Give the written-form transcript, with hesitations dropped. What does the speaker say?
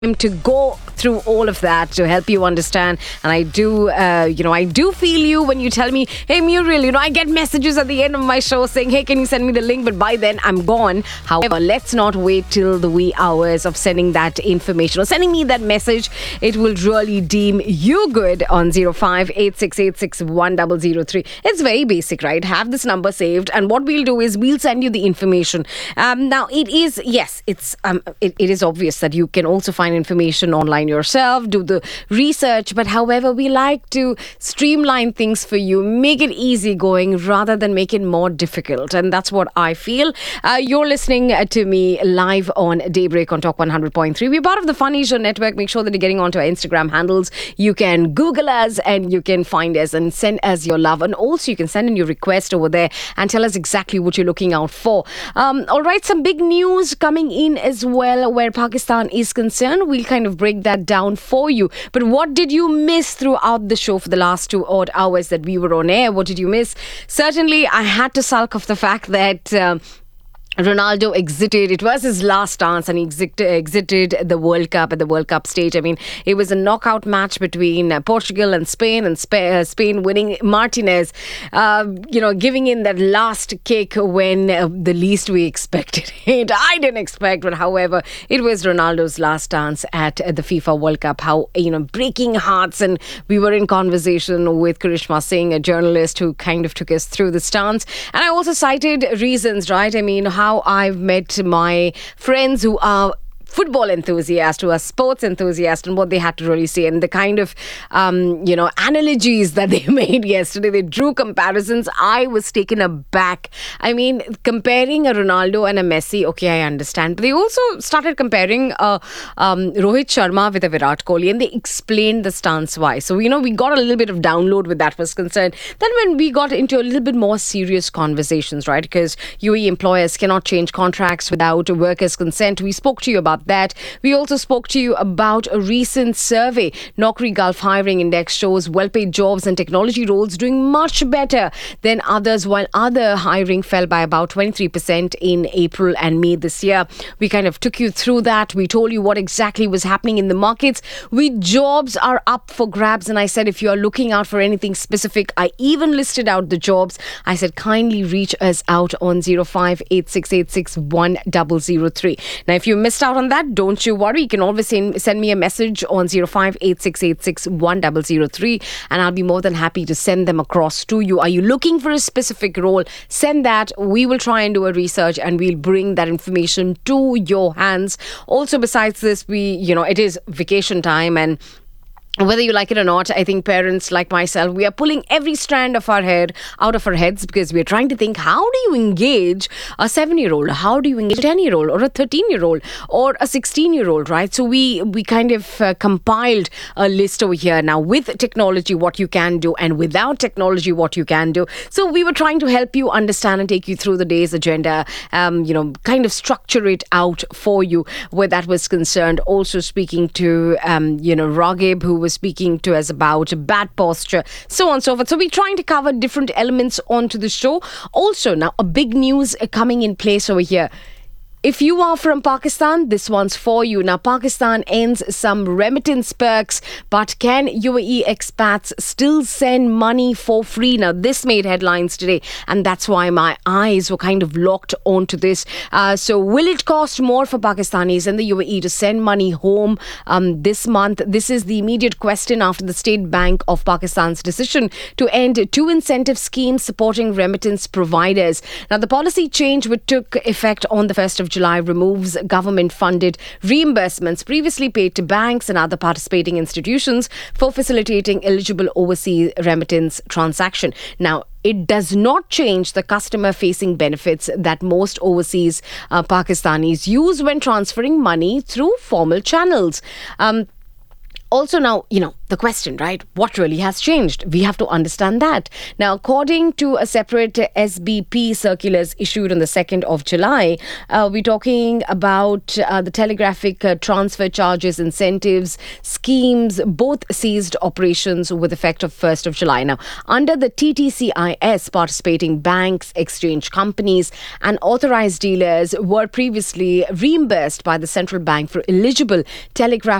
to go through all of that to help you understand. And I do, I do feel you when you tell me, hey, Muriel, I get messages at the end of my show saying, hey, can you send me the link? But by then, I'm gone. However, let's not wait till the wee hours of sending that information or sending me that message. It will really deem you good on 0586861003. It's very basic, right? Have this number saved. And what we'll do is we'll send you the information. Now, it is obvious that you can also find information online yourself, do the research, but however, we like to streamline things for you, make it easy going rather than make it more difficult. And that's what I feel. You're listening to me live on Daybreak on Talk 100.3. We're part of the Funny Show Network. Make sure that you're getting onto our Instagram handles. You can Google us and you can find us and send us your love. And also you can send in your request over there and tell us exactly what you're looking out for. All right, some big news coming in as well where Pakistan is concerned. We'll kind of break that down for you. But what did you miss throughout the show for the last 2 odd hours that we were on air? What did you miss? Certainly, I had to sulk off the fact that Ronaldo exited. It was his last dance and he exited the World Cup at the World Cup stage. I mean, it was a knockout match between Portugal and Spain Spain winning. Martinez, giving in that last kick when the least we expected it. I didn't expect, but however, it was Ronaldo's last dance at the FIFA World Cup. How, breaking hearts. And we were in conversation with Karishma Singh, a journalist who kind of took us through the stance. And I also cited reasons, right? I mean, how I've met my friends who are football enthusiasts, who are sports enthusiasts, and what they had to really say, and the kind of, analogies that they made yesterday. They drew comparisons. I was taken aback. I mean, comparing a Ronaldo and a Messi, okay, I understand. But they also started comparing Rohit Sharma with a Virat Kohli, and they explained the stance why. So, we got a little bit of download with that was concerned. Then when we got into a little bit more serious conversations, right, because UAE employers cannot change contracts without a worker's consent. We spoke to you about that. We also spoke to you about a recent survey. Naukri Gulf Hiring Index shows well-paid jobs and technology roles doing much better than others, while other hiring fell by about 23% in April and May this year. We kind of took you through that. We told you what exactly was happening in the markets. Jobs are up for grabs, and I said if you are looking out for anything specific, I even listed out the jobs. I said kindly reach us out on 0586861003. Now, if you missed out on that, don't you worry. You can always send me a message on 0586861003 and I'll be more than happy to send them across to you. Are you looking for a specific role? Send that. We will try and do a research and we'll bring that information to your hands. Also, besides this, it is vacation time, and whether you like it or not, I think parents like myself, we are pulling every strand of our hair out of our heads because we're trying to think, how do you engage a 7-year-old? How do you engage a 10-year-old or a 13-year-old or a 16-year-old, right? So we kind of compiled a list over here now with technology, what you can do, and without technology, what you can do. So we were trying to help you understand and take you through the day's agenda, kind of structure it out for you where that was concerned. Also speaking to, Raghib, who was speaking to us about bad posture, so on and so forth. So we're trying to cover different elements onto the show. Also, now a big news coming in place over here. If you are from Pakistan, this one's for you. Now, Pakistan ends some remittance perks, but can UAE expats still send money for free? Now, this made headlines today, and that's why my eyes were kind of locked onto this. So, will it cost more for Pakistanis in the UAE to send money home this month? This is the immediate question after the State Bank of Pakistan's decision to end 2 incentive schemes supporting remittance providers. Now, the policy change, which took effect on the 1st of July, removes government-funded reimbursements previously paid to banks and other participating institutions for facilitating eligible overseas remittance transaction. Now, it does not change the customer-facing benefits that most overseas Pakistanis use when transferring money through formal channels. Also, now, the question, right? What really has changed? We have to understand that. Now, according to a separate SBP circulars issued on the 2nd of July, we're talking about the telegraphic transfer charges, incentives, schemes, both ceased operations with effect of 1st of July. Now, under the TTCIS, participating banks, exchange companies, and authorized dealers were previously reimbursed by the central bank for eligible telegraph